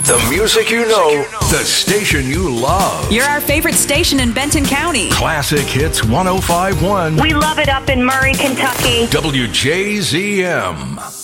The music you know, the station you love. You're our favorite station in Benton County. Classic Hits 105.1. We love it up in Murray, Kentucky. WJZM.